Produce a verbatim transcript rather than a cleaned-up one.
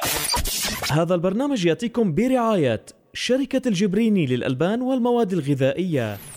هذا البرنامج يأتيكم برعاية شركة الجبريني للألبان والمواد الغذائية.